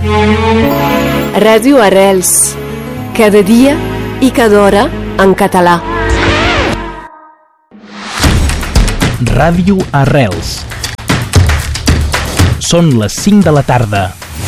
Ràdio Arrels, cada dia i cada hora en català. Ràdio Arrels. Són les 5 de la tarda.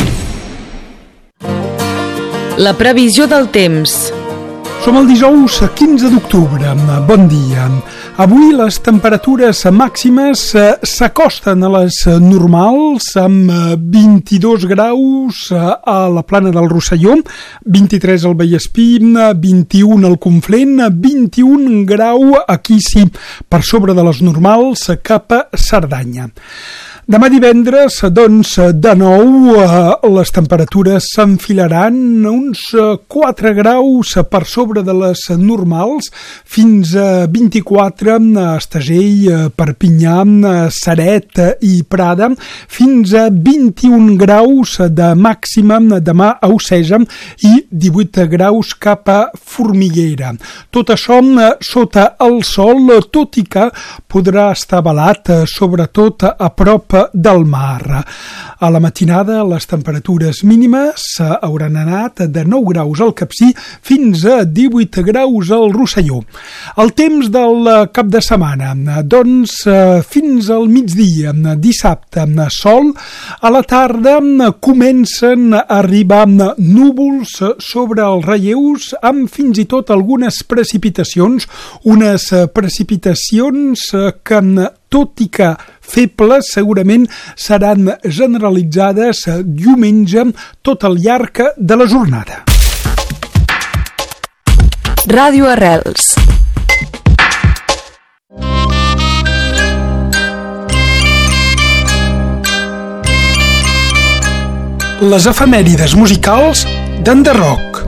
La previsió del temps. Som el dijous 15 d'octubre. Bon dia. Avui les temperatures màximes s'acosten a les normals, amb 22 graus a la Plana del Rosselló, 23 al Vallespí, 21 al Conflent, 21 grau aquí sí, per sobre de les normals cap a Cerdanya. Demà divendres, doncs, de nou, les temperatures s'enfilaran uns 4 graus per sobre de les normals, fins a 24 a Estagell, Perpinyà, Ceret i Prada, fins a 21 graus de màxima demà a Oceja i 18 graus cap a Formiguera. Tot això sota el sol, tot i que podrà estar velat, sobretot a prop del mar. A la matinada les temperatures mínimes hauran anat de 9 graus al Capcir fins a 18 graus al Rosselló. El temps del cap de setmana, doncs fins al migdia, dissabte, sol, a la tarda comencen a arribar núvols sobre els relleus amb fins i tot algunes precipitacions, unes precipitacions que tot i que febles, segurament seran generalitzades diumenge tot al llarg de la jornada. Ràdio Arrels. Les efemèrides musicals d'Enderroc.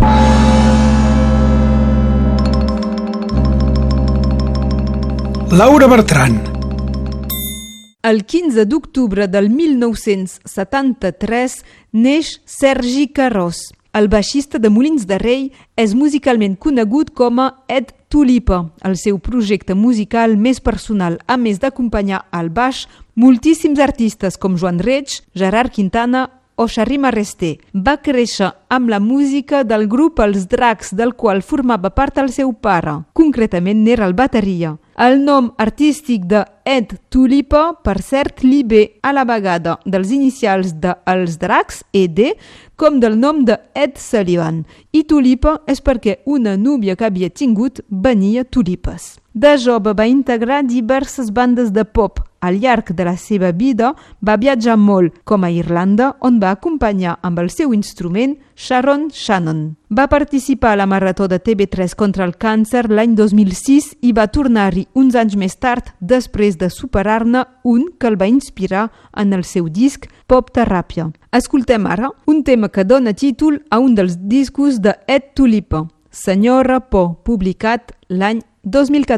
Laura Bertran. El 15 d'octubre del 1973 neix Sergi Carròs. El baixista de Molins de Rei és musicalment conegut com a Ed Tulipa, el seu projecte musical més personal, a més d'acompanyar al baix moltíssims artistes com Joan Reig, Gerard Quintana o Xarri Marresté. Va créixer amb la música del grup Els Dracs, del qual formava part el seu pare. Concretament n'era el bateria. El nom artístic de Ed Tulipa, per cert, li ve a la vegada dels inicials de Els Dracs, ED, com del nom de Ed Sullivan. I Tulipa és perquè una núvia que havia tingut venia tulipes. De jove va integrar diverses bandes de pop. Al llarg de la seva vida va viatjar molt, com a Irlanda, on va acompanyar amb el seu instrument Sharon Shannon. Va participar a la Marató de TV3 contra el càncer l'any 2006 i va tornar-hi uns anys més tard, després de superar-ne un que el va inspirar en el seu disc Pop Teràpia. Escoltem ara un tema que dona títol a un dels discos de Ed Tulipa, Senyora Por, publicat l'any 2014.